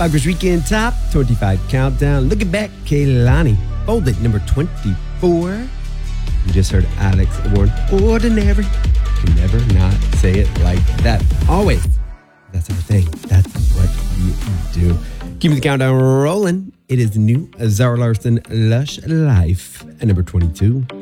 Bikers Weekend Top 25 Countdown. Looking back, Kehlani. Bold at number 24. You just heard Alex Warren. Ordinary. Can never not say it like that. Always. That's our thing. That's what you do. Keep the countdown rolling. It is new Zara Larsson, Lush Life at number 22.